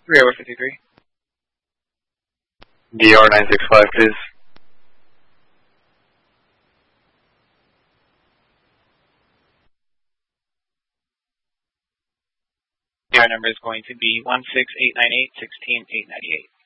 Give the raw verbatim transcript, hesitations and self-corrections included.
Railroad fifty-three. D R nine six five, please. D R number is going to be one six eight nine eight, one six eight nine eight.